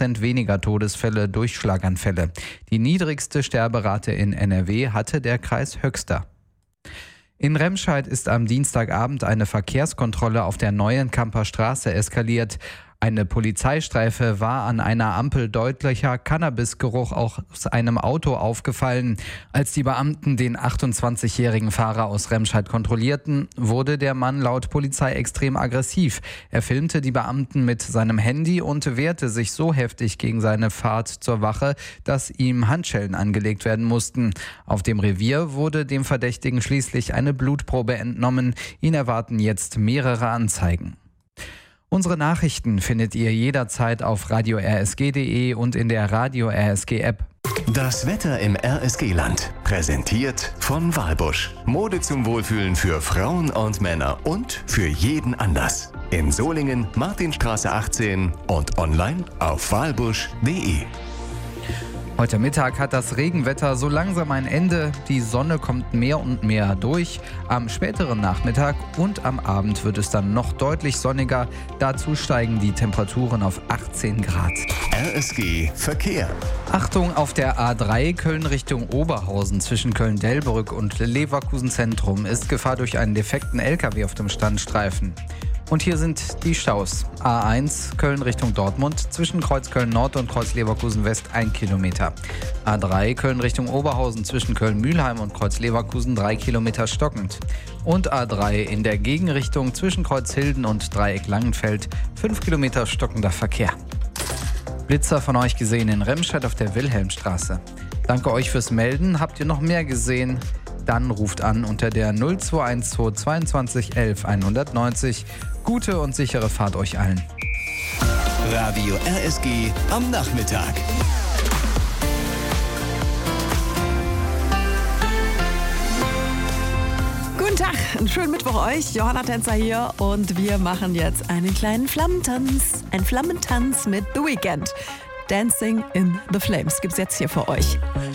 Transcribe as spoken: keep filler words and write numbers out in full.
Prozent weniger Todesfälle durch Schlaganfälle. Die niedrigste Sterberate in N R W hatte der Kreis Höxter. In Remscheid ist am Dienstagabend eine Verkehrskontrolle auf der Neuenkamper Straße eskaliert. Eine Polizeistreife war an einer Ampel deutlicher Cannabisgeruch aus einem Auto aufgefallen. Als die Beamten den achtundzwanzigjährigen Fahrer aus Remscheid kontrollierten, wurde der Mann laut Polizei extrem aggressiv. Er filmte die Beamten mit seinem Handy und wehrte sich so heftig gegen seine Fahrt zur Wache, dass ihm Handschellen angelegt werden mussten. Auf dem Revier wurde dem Verdächtigen schließlich eine Blutprobe entnommen. Ihn erwarten jetzt mehrere Anzeigen. Unsere Nachrichten findet ihr jederzeit auf radio r s g punkt d e und in der Radio R S G App. Das Wetter im R S G-Land, präsentiert von Walbusch. Mode zum Wohlfühlen für Frauen und Männer und für jeden Anlass. In Solingen, Martinstraße achtzehn und online auf walbusch punkt d e. Heute Mittag hat das Regenwetter so langsam ein Ende. Die Sonne kommt mehr und mehr durch. Am späteren Nachmittag und am Abend wird es dann noch deutlich sonniger. Dazu steigen die Temperaturen auf achtzehn Grad. R S G Verkehr. Achtung auf der A drei Köln Richtung Oberhausen zwischen Köln-Delbrück und Leverkusen Zentrum ist Gefahr durch einen defekten L K W auf dem Standstreifen. Und hier sind die Staus. A eins Köln Richtung Dortmund zwischen Kreuz Köln Nord und Kreuz Leverkusen West ein Kilometer. A drei Köln Richtung Oberhausen zwischen Köln-Mülheim und Kreuz Leverkusen drei Kilometer stockend. Und A drei in der Gegenrichtung zwischen Kreuz Hilden und Dreieck Langenfeld fünf Kilometer stockender Verkehr. Blitzer von euch gesehen in Remscheid auf der Wilhelmstraße. Danke euch fürs Melden. Habt ihr noch mehr gesehen? Dann ruft an unter der null zwei eins zwei zweiundzwanzig elf hundertneunzig. Gute und sichere Fahrt euch allen. Radio R S G am Nachmittag. Guten Tag, einen schönen Mittwoch euch. Johanna Tänzer hier und wir machen jetzt einen kleinen Flammentanz. Ein Flammentanz mit The Weeknd. Dancing in the Flames gibt's jetzt hier für euch.